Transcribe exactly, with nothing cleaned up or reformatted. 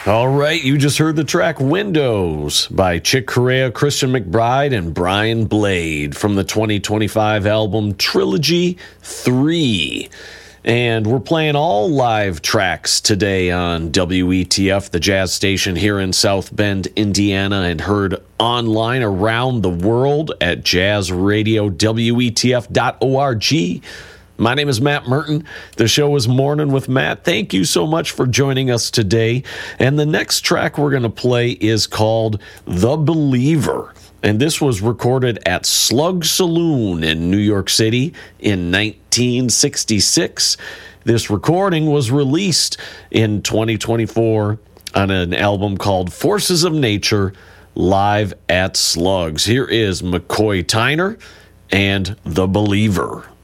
All right, you just heard the track Windows by Chick Corea, Christian McBride, and Brian Blade from the twenty twenty-five album Trilogy three. And we're playing all live tracks today on W E T F, the jazz station here in South Bend, Indiana, and heard online around the world at jazz radio W E T F dot org. My name is Matt Merton. The show is Morning with Matt. Thank you so much for joining us today. And the next track we're going to play is called The Believer. And this was recorded at Slug Saloon in New York City in nineteen sixty-six. This recording was released in twenty twenty-four on an album called Forces of Nature, Live at Slugs. Here is McCoy Tyner and The Believer.